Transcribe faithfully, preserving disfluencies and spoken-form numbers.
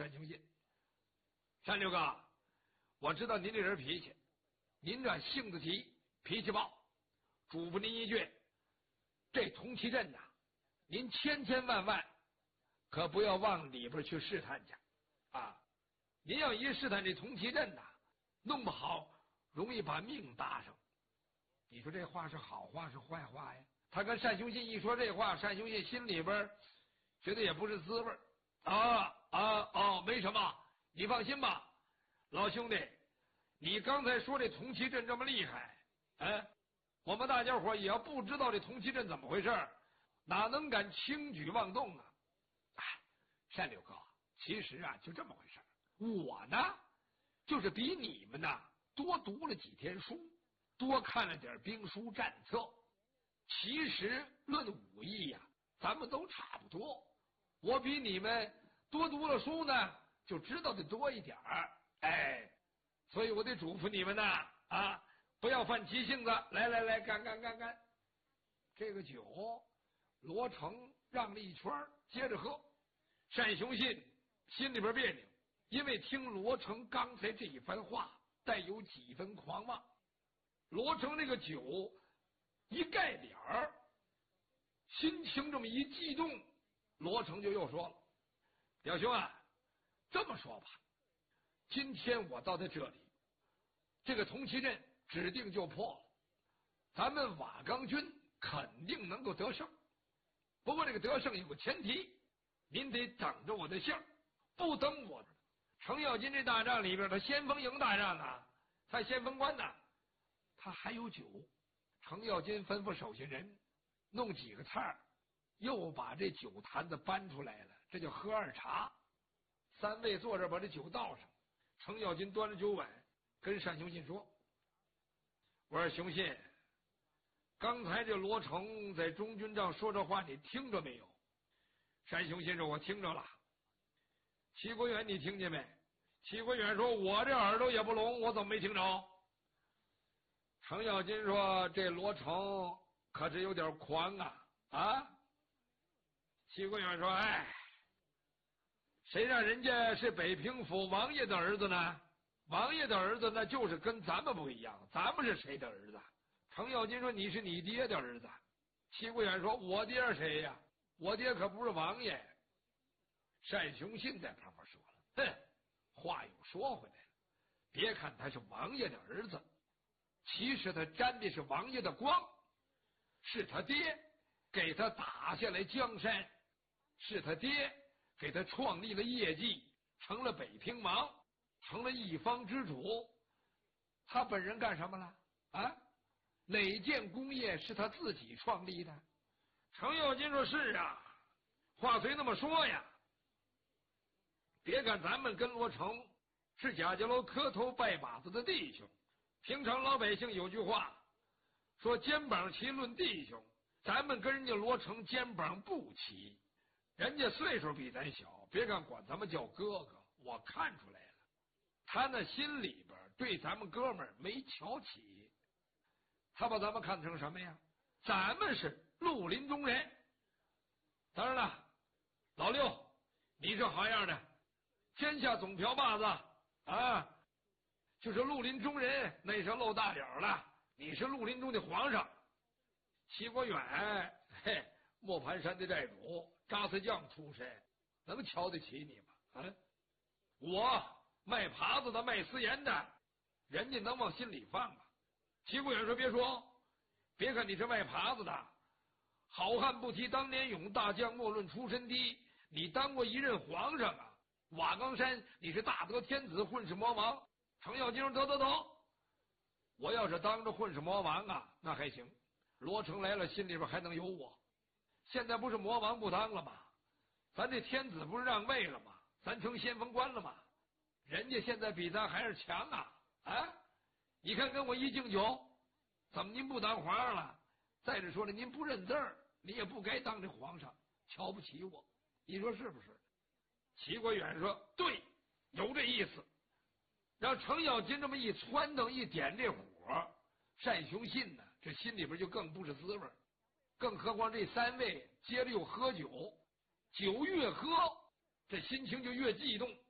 单雄信：“单六哥，我知道您这人脾气，您这性子急，脾气暴。嘱咐您一句，这铜旗阵呐，您千千万万可不要往里边去试探去啊！您要一试探这铜旗阵呐，弄不好容易把命搭上。”你说这话是好话是坏话呀？他跟单雄信一说这话，单雄信心里边觉得也不是滋味啊啊哦，没什么，你放心吧，老兄弟，你刚才说这铜旗阵这么厉害，哎，我们大家伙也要不知道这铜旗阵怎么回事，哪能敢轻举妄动啊？哎，单六哥，其实啊就这么回事，我呢就是比你们呢多读了几天书，多看了点兵书战策。其实论武艺呀、啊，咱们都差不多。我比你们多读了书呢，就知道的多一点儿。哎，所以我得嘱咐你们呢，啊，不要犯急性子。来来来，干干干干！这个酒，罗成让了一圈，接着喝。单雄信心里边别扭，因为听罗成刚才这一番话，带有几分狂妄。罗成那个酒一盖脸儿，心情这么一激动，罗成就又说了：“表兄啊，这么说吧，今天我到在这里，这个铜旗阵指定就破了，咱们瓦岗军肯定能够得胜。不过这个得胜有个前提，您得等着我的信儿，不等我。程咬金这大战里边，他先锋营大战呢，他先锋官呢，他还有酒。程咬金吩咐手下人弄几个菜，又把这酒坛子搬出来了，这就喝二茶。三位坐着把这酒倒上，程咬金端着酒碗跟单雄信说：“我说雄信，刚才这罗成在中军帐说这话，你听着没有？”单雄信说：“我听着了。”齐国远你听见没？齐国远说：“我这耳朵也不聋，我怎么没听着？”程咬金说：“这罗成可是有点狂啊！”啊！齐国远说：“哎，谁让人家是北平府王爷的儿子呢？王爷的儿子那就是跟咱们不一样，咱们是谁的儿子？”程咬金说：“你是你爹的儿子。”齐国远说：“我爹是谁呀？我爹可不是王爷。”单雄信在旁边说了：“哼，话又说回来了，别看他是王爷的儿子，其实他沾的是王爷的光，是他爹给他打下来江山，是他爹给他创立了业绩，成了北平王，成了一方之主。他本人干什么了？啊，哪件功业是他自己创立的？”程咬金说：“是啊，话虽那么说呀，别看咱们跟罗成是贾家楼磕头拜把子的弟兄，平常老百姓有句话说肩膀齐论弟兄，咱们跟人家罗成肩膀不齐，人家岁数比咱小，别看管咱们叫哥哥，我看出来了，他那心里边对咱们哥们儿没瞧起，他把咱们看成什么呀？咱们是绿林中人。当然了，老六你是好样的，天下总瓢把子啊，就是绿林中人那是露大脸了，你是绿林中的皇上。齐国远，嘿，磨盘山的寨主，扎子将出身，能瞧得起你吗？啊，我卖耙子的，卖私盐的，人家能往心里放吗？齐国远说：“别说，别看你是卖耙子的，好汉不提当年勇，大将莫论出身低。你当过一任皇上啊，瓦岗山你是大德天子，混世魔王。”程咬金说：“得得得，我要是当着混世魔王啊，那还行。罗成来了，心里边还能有我。现在不是魔王不当了吗？咱这天子不是让位了吗？咱成先锋官了吗？人家现在比咱还是强啊！啊，你看跟我一敬酒，怎么您不当皇上了？再者说了，您不认字儿，你也不该当这皇上，瞧不起我，你说是不是？”齐国远说：“对，有这意思。”让程咬金这么一撺掇一点这火，单雄信呢，这心里边就更不是滋味，更何况这三位接着又喝酒，酒越喝这心情就越激动，